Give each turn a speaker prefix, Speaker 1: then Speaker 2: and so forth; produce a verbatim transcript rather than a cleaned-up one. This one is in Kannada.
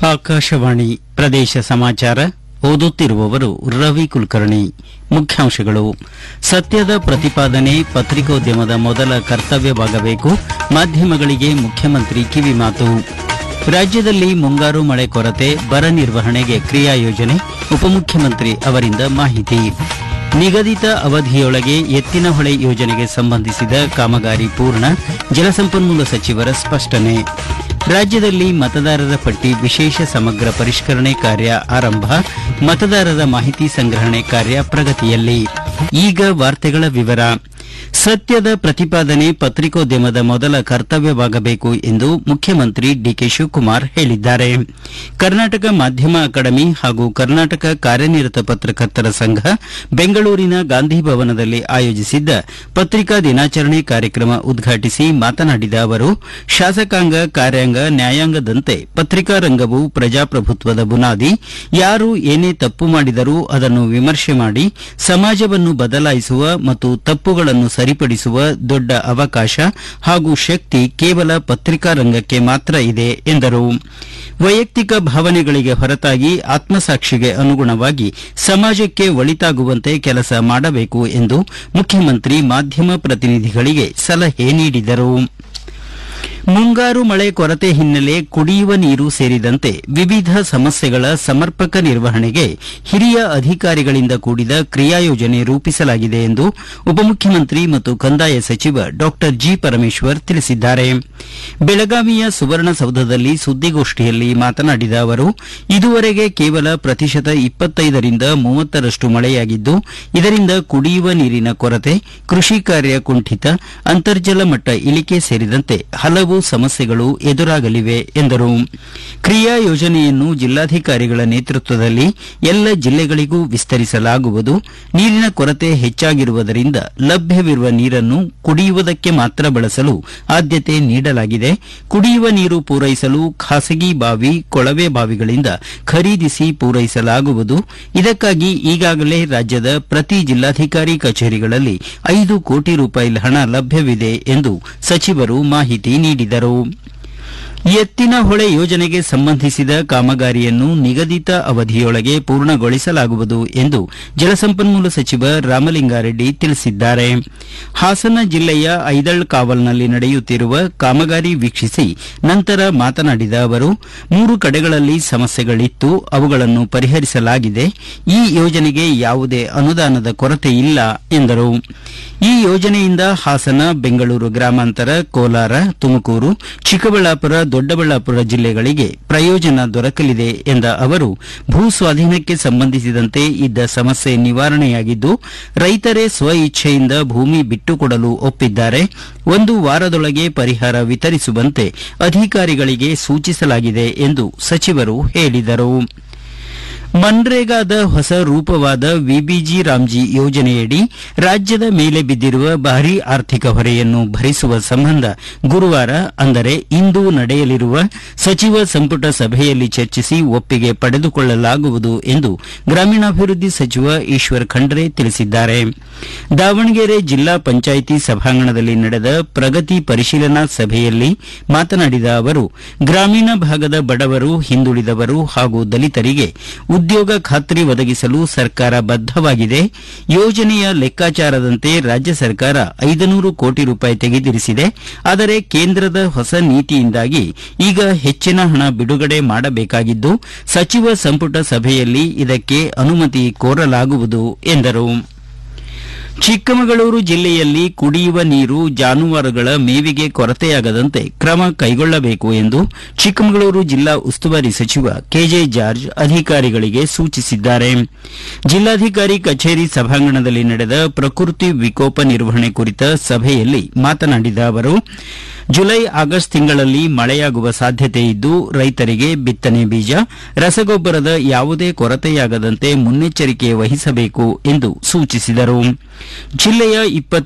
Speaker 1: ಆಕಾಶವಾಣಿ ಪ್ರದೇಶ ಸಮಾಚಾರ ಓದುತ್ತಿರುವವರು ರವಿ ಕುಲಕರ್ಣಿ. ಮುಖ್ಯಾಂಶಗಳು: ಸತ್ಯದ ಪ್ರತಿಪಾದನೆ ಪತ್ರಿಕೋದ್ಯಮದ ಮೊದಲ ಕರ್ತವ್ಯವಾಗಬೇಕು, ಮಾಧ್ಯಮಗಳಿಗೆ ಮುಖ್ಯಮಂತ್ರಿ ಕಿವಿಮಾತು. ರಾಜ್ಯದಲ್ಲಿ ಮುಂಗಾರು ಮಳೆ ಕೊರತೆ, ಬರ ನಿರ್ವಹಣೆಗೆ ಕ್ರಿಯಾ ಯೋಜನೆ, ಉಪಮುಖ್ಯಮಂತ್ರಿ ಅವರಿಂದ ಮಾಹಿತಿ. ನಿಗದಿತ ಅವಧಿಯೊಳಗೆ ಎತ್ತಿನಹೊಳೆ ಯೋಜನೆಗೆ ಸಂಬಂಧಿಸಿದ ಕಾಮಗಾರಿ ಪೂರ್ಣ, ಜಲಸಂಪನ್ಮೂಲ ಸಚಿವರ ಸ್ಪಷ್ಟನೆ. ರಾಜ್ಯದಲ್ಲಿ ಮತದಾರರ ಪಟ್ಟಿ ವಿಶೇಷ ಸಮಗ್ರ ಪರಿಷ್ಕರಣೆ ಕಾರ್ಯ ಆರಂಭ, ಮತದಾರರ ಮಾಹಿತಿ ಸಂಗ್ರಹಣೆ ಕಾರ್ಯ ಪ್ರಗತಿಯಲ್ಲಿ. ಈಗ ವಾರ್ತೆಗಳ ವಿವರ. ಸತ್ಯದ ಪ್ರತಿಪಾದನೆ ಪತ್ರಿಕೋದ್ಯಮದ ಮೊದಲ ಕರ್ತವ್ಯವಾಗಬೇಕು ಎಂದು ಮುಖ್ಯಮಂತ್ರಿ ಡಿಕೆ ಶಿವಕುಮಾರ್ ಹೇಳಿದ್ದಾರೆ. ಕರ್ನಾಟಕ ಮಾಧ್ಯಮ ಅಕಾಡೆಮಿ ಹಾಗೂ ಕರ್ನಾಟಕ ಕಾರ್ಯನಿರತ ಪತ್ರಕರ್ತರ ಸಂಘ ಬೆಂಗಳೂರಿನ ಗಾಂಧಿ ಭವನದಲ್ಲಿ ಆಯೋಜಿಸಿದ್ದ ಪತ್ರಿಕಾ ದಿನಾಚರಣೆ ಕಾರ್ಯಕ್ರಮ ಉದ್ಘಾಟಿಸಿ ಮಾತನಾಡಿದ ಅವರು, ಶಾಸಕಾಂಗ, ಕಾರ್ಯಾಂಗ, ನ್ಯಾಯಾಂಗದಂತೆ ಪತ್ರಿಕಾ ರಂಗವು ಪ್ರಜಾಪ್ರಭುತ್ವದ ಬುನಾದಿ. ಯಾರು ಏನೇ ತಪ್ಪು ಮಾಡಿದರೂ ಅದನ್ನು ವಿಮರ್ಶೆ ಮಾಡಿ ಸಮಾಜವನ್ನು ಬದಲಾಯಿಸುವ ಮತ್ತು ತಪ್ಪುಗಳನ್ನು ಸರಿಪಡಿಸುವ ದೊಡ್ಡ ಅವಕಾಶ ಹಾಗೂ ಶಕ್ತಿ ಕೇವಲ ಪತ್ರಿಕಾ ರಂಗಕ್ಕೆ ಮಾತ್ರ ಇದೆ ಎಂದರು. ವೈಯಕ್ತಿಕ ಭಾವನೆಗಳಿಗೆ ಹೊರತಾಗಿ ಆತ್ಮಸಾಕ್ಷಿಗೆ ಅನುಗುಣವಾಗಿ ಸಮಾಜಕ್ಕೆ ಒಳಿತಾಗುವಂತೆ ಕೆಲಸ ಮಾಡಬೇಕು ಎಂದು ಮುಖ್ಯಮಂತ್ರಿ ಮಾಧ್ಯಮ ಪ್ರತಿನಿಧಿಗಳಿಗೆ ಸಲಹೆ ನೀಡಿದರು. ಮುಂಗಾರು ಮಳೆ ಕೊರತೆ ಹಿನ್ನೆಲೆ ಕುಡಿಯುವ ನೀರು ಸೇರಿದಂತೆ ವಿವಿಧ ಸಮಸ್ಯೆಗಳ ಸಮರ್ಪಕ ನಿರ್ವಹಣೆಗೆ ಹಿರಿಯ ಅಧಿಕಾರಿಗಳಿಂದ ಕೂಡಿದ ಕ್ರಿಯಾಯೋಜನೆ ರೂಪಿಸಲಾಗಿದೆ ಎಂದು ಉಪಮುಖ್ಯಮಂತ್ರಿ ಮತ್ತು ಕಂದಾಯ ಸಚಿವ ಡಾ ಜಿ ಪರಮೇಶ್ವರ್ ತಿಳಿಸಿದ್ದಾರೆ. ಬೆಳಗಾವಿಯ ಸುವರ್ಣಸೌಧದಲ್ಲಿ ಸುದ್ದಿಗೋಷ್ಠಿಯಲ್ಲಿ ಮಾತನಾಡಿದ ಅವರು, ಇದುವರೆಗೆ ಕೇವಲ ಪ್ರತಿಶತ ಇಪ್ಪತ್ತೈದರಿಂದ ಮೂವತ್ತರಷ್ಟು ಮಳೆಯಾಗಿದ್ದು, ಇದರಿಂದ ಕುಡಿಯುವ ನೀರಿನ ಕೊರತೆ, ಕೃಷಿ ಕಾರ್ಯ ಕುಂಠಿತ, ಅಂತರ್ಜಲ ಮಟ್ಟ ಇಳಿಕೆ ಸೇರಿದಂತೆ ಹಲವು ಸಮಸ್ಯೆಗಳು ಎದುರಾಗಲಿವೆ ಎಂದರು. ಕ್ರಿಯಾ ಯೋಜನೆಯನ್ನು ಜಿಲ್ಲಾಧಿಕಾರಿಗಳ ನೇತೃತ್ವದಲ್ಲಿ ಎಲ್ಲ ಜಿಲ್ಲೆಗಳಿಗೂ ವಿಸ್ತರಿಸಲಾಗುವುದು. ನೀರಿನ ಕೊರತೆ ಹೆಚ್ಚಾಗಿರುವುದರಿಂದ ಲಭ್ಯವಿರುವ ನೀರನ್ನು ಕುಡಿಯುವುದಕ್ಕೆ ಮಾತ್ರ ಬಳಸಲು ಆದ್ಯತೆ ನೀಡಲಾಗಿದೆ. ಕುಡಿಯುವ ನೀರು ಪೂರೈಸಲು ಖಾಸಗಿ ಬಾವಿ, ಕೊಳವೆ ಬಾವಿಗಳಿಂದ ಖರೀದಿಸಿ ಪೂರೈಸಲಾಗುವುದು. ಇದಕ್ಕಾಗಿ ಈಗಾಗಲೇ ರಾಜ್ಯದ ಪ್ರತಿ ಜಿಲ್ಲಾಧಿಕಾರಿ ಕಚೇರಿಗಳಲ್ಲಿ ಐದು ಕೋಟಿ ರೂಪಾಯಿ ಹಣ ಲಭ್ಯವಿದೆ ಎಂದು ಸಚಿವರು ಮಾಹಿತಿ ನೀಡಿದರು. ಎತ್ತಿನಹೊಳೆ ಯೋಜನೆಗೆ ಸಂಬಂಧಿಸಿದ ಕಾಮಗಾರಿಯನ್ನು ನಿಗದಿತ ಅವಧಿಯೊಳಗೆ ಪೂರ್ಣಗೊಳಿಸಲಾಗುವುದು ಎಂದು ಜಲಸಂಪನ್ಮೂಲ ಸಚಿವ ರಾಮಲಿಂಗಾರೆಡ್ಡಿ ತಿಳಿಸಿದ್ದಾರೆ. ಹಾಸನ ಜಿಲ್ಲೆಯ ಐದಳ್ ಕಾವಲ್ನಲ್ಲಿ ನಡೆಯುತ್ತಿರುವ ಕಾಮಗಾರಿ ವೀಕ್ಷಿಸಿ ನಂತರ ಮಾತನಾಡಿದ ಅವರು, ಮೂರು ಕಡೆಗಳಲ್ಲಿ ಸಮಸ್ಯೆಗಳಿತ್ತು, ಅವುಗಳನ್ನು ಪರಿಹರಿಸಲಾಗಿದೆ. ಈ ಯೋಜನೆಗೆ ಯಾವುದೇ ಅನುದಾನದ ಕೊರತೆ ಇಲ್ಲ ಎಂದರು. ಈ ಯೋಜನೆಯಿಂದ ಹಾಸನ, ಬೆಂಗಳೂರು ಗ್ರಾಮಾಂತರ, ಕೋಲಾರ, ತುಮಕೂರು, ಚಿಕ್ಕಬಳ್ಳಾಪುರ, ದೊಡ್ಡಬಳ್ಳಾಪುರ ಜಿಲ್ಲೆಗಳಿಗೆ ಪ್ರಯೋಜನ ದೊರಕಲಿದೆ ಎಂದ ಅವರು, ಭೂ ಸ್ವಾಧೀನಕ್ಕೆ ಸಂಬಂಧಿಸಿದಂತೆ ಇದ್ದ ಸಮಸ್ಯೆ ನಿವಾರಣೆಯಾಗಿದ್ದು, ರೈತರೇ ಸ್ವ ಇಚ್ಛೆಯಿಂದ ಭೂಮಿ ಬಿಟ್ಟುಕೊಡಲು ಒಪ್ಪಿದ್ದಾರೆ. ಒಂದು ವಾರದೊಳಗೆ ಪರಿಹಾರ ವಿತರಿಸುವಂತೆ ಅಧಿಕಾರಿಗಳಿಗೆ ಸೂಚಿಸಲಾಗಿದೆ ಎಂದು ಸಚಿವರು ಹೇಳಿದರು. ಮನ್ರೇಗಾದ ಹೊಸ ರೂಪವಾದ ವಿಬಿಜಿ ರಾಮ್ಜಿ ಯೋಜನೆಯಡಿ ರಾಜ್ಯದ ಮೇಲೆ ಬಿದ್ದಿರುವ ಭಾರೀ ಆರ್ಥಿಕ ಹೊರೆಯನ್ನು ಭರಿಸುವ ಸಂಬಂಧ ಗುರುವಾರ ಅಂದರೆ ಇಂದು ನಡೆಯಲಿರುವ ಸಚಿವ ಸಂಪುಟ ಸಭೆಯಲ್ಲಿ ಚರ್ಚಿಸಿ ಒಪ್ಪಿಗೆ ಪಡೆದುಕೊಳ್ಳಲಾಗುವುದು ಎಂದು ಗ್ರಾಮೀಣಾಭಿವೃದ್ಧಿ ಸಚಿವ ಈಶ್ವರ್ ಖಂಡ್ರೆ ತಿಳಿಸಿದ್ದಾರೆ. ದಾವಣಗೆರೆ ಜಿಲ್ಲಾ ಪಂಚಾಯಿತಿ ಸಭಾಂಗಣದಲ್ಲಿ ನಡೆದ ಪ್ರಗತಿ ಪರಿಶೀಲನಾ ಸಭೆಯಲ್ಲಿ ಮಾತನಾಡಿದ ಅವರು, ಗ್ರಾಮೀಣ ಭಾಗದ ಬಡವರು, ಹಿಂದುಳಿದವರು ಹಾಗೂ ದಲಿತರಿಗೆ ಉದ್ಯೋಗ ಖಾತ್ರಿ ಒದಗಿಸಲು ಸರ್ಕಾರ ಬದ್ದವಾಗಿದೆ. ಯೋಜನೆಯ ಲೆಕ್ಕಾಚಾರದಂತೆ ರಾಜ್ಯ ಸರ್ಕಾರ ಐದುನೂರು ಕೋಟಿ ರೂಪಾಯಿ ತೆಗೆದಿರಿಸಿದೆ. ಆದರೆ ಕೇಂದ್ರದ ಹೊಸ ನೀತಿಯಿಂದಾಗಿ ಈಗ ಹೆಚ್ಚಿನ ಹಣ ಬಿಡುಗಡೆ ಮಾಡಬೇಕಾಗಿದ್ದು, ಸಚಿವ ಸಂಪುಟ ಸಭೆಯಲ್ಲಿ ಇದಕ್ಕೆ ಅನುಮತಿ ಕೋರಲಾಗುವುದು ಎಂದರು. ಚಿಕ್ಕಮಗಳೂರು ಜಿಲ್ಲೆಯಲ್ಲಿ ಕುಡಿಯುವ ನೀರು, ಜಾನುವಾರುಗಳ ಮೇವಿಗೆ ಕೊರತೆಯಾಗದಂತೆ ಕ್ರಮ ಕೈಗೊಳ್ಳಬೇಕು ಎಂದು ಚಿಕ್ಕಮಗಳೂರು ಜಿಲ್ಲಾ ಉಸ್ತುವಾರಿ ಸಚಿವ ಕೆಜೆ ಜಾರ್ಜ್ ಅಧಿಕಾರಿಗಳಿಗೆ ಸೂಚಿಸಿದ್ದಾರೆ. ಜಿಲ್ಲಾಧಿಕಾರಿ ಕಚೇರಿ ಸಭಾಂಗಣದಲ್ಲಿ ನಡೆದ ಪ್ರಕೃತಿ ವಿಕೋಪ ನಿರ್ವಹಣೆ ಕುರಿತ ಸಭೆಯಲ್ಲಿ ಮಾತನಾಡಿದ ಅವರು, ಜುಲೈ ಆಗಸ್ಟ್ ತಿಂಗಳಲ್ಲಿ ಮಳೆಯಾಗುವ ಸಾಧ್ಯತೆ ಇದ್ದು, ರೈತರಿಗೆ ಬಿತ್ತನೆ ಬೀಜ, ರಸಗೊಬ್ಬರದ ಯಾವುದೇ ಕೊರತೆಯಾಗದಂತೆ ಮುನ್ನೆಚ್ಚರಿಕೆ ವಹಿಸಬೇಕು ಎಂದು ಸೂಚಿಸಿದರು. ಜಿಲ್ಲೆಯ